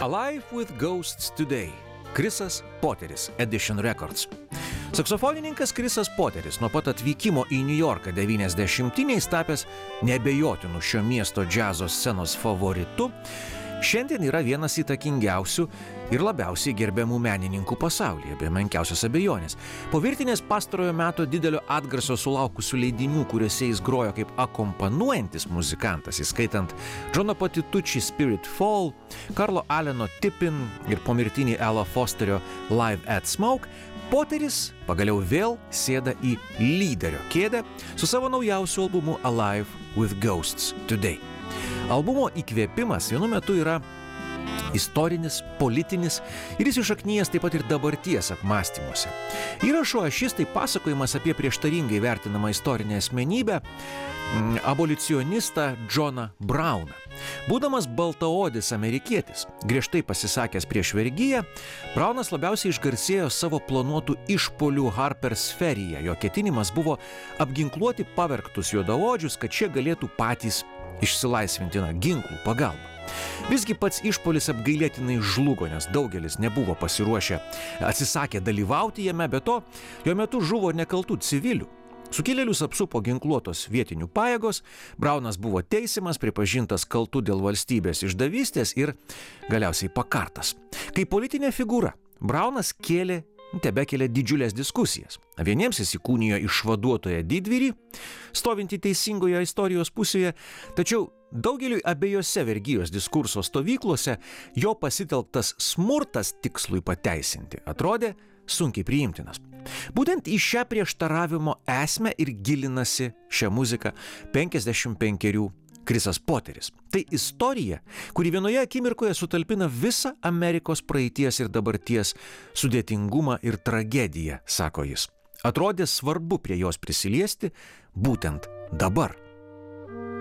Alive with Ghosts Today. Chrisas Poteris, Edition Records. Saksofonininkas Chrisas Poteris nuo pat atvykimo į Niujorką 90-iniais tapęs neabejotinų šio miesto džiazo scenos favoritu, šiandien yra vienas įtakingiausių ir labiausiai gerbiamų menininkų pasaulyje, be menkiausios abejonės. Po virtinės pastarojo meto didelio atgarsio sulaukusių leidinių, kuriuose jis grojo kaip akompanuojantis muzikantas, įskaitant Džono Patitucci Spirit Fall, Karlo Aleno Tippin ir pomirtinį Ella Fosterio Live at Smoke, Poteris pagaliau vėl sėda į lyderio kėdę su savo naujausiu albumu Alive with Ghosts Today. Albumo įkvėpimas vienu metu yra istorinis, politinis ir įsišaknyjęs taip pat ir dabarties apmąstymuose. Įrašo ašis tai pasakojimas apie prieštaringai vertinamą istorinę asmenybę, abolicionistą Džoną Brauną. Būdamas baltaodis amerikietis, griežtai pasisakęs prieš vergiją, Braunas labiausiai išgarsėjo savo planuotų išpuolių Harpers Ferryje. Jo ketinimas buvo apginkluoti pavergtus juodaodžius, kad šie galėtų patys išsilaisvinti ginklų pagalba. Visgi pats išpuolis apgailėtinai žlugo, nes daugelis nebuvo pasiruošę, atsisakė dalyvauti jame, be to jo metu žuvo nekaltų civilių. Sukilėlius apsupo ginkluotos vietinių pajėgos, Braunas buvo teisiamas, pripažintas kaltu dėl valstybės išdavystės ir galiausiai pakartas. Kaip politinė figūra, Braunas tebekelia didžiulės diskusijas. Vieniems jis įkūnijo išvaduotoją didvyrį, stovintį teisingoje istorijos pusėje, tačiau daugeliui abiejose vergijos diskurso stovyklose jo pasitelktas smurtas tikslui pateisinti atrodė sunkiai priimtinas. Būtent į šią prieštaravimo esmę ir gilinasi šią muziką 55 Chrisas Poteris. Tai istorija, kuri vienoje akimirkoje sutalpina visą Amerikos praeities ir dabarties sudėtingumą ir tragediją, sako jis. Atrodė svarbu prie jos prisiliesti būtent dabar.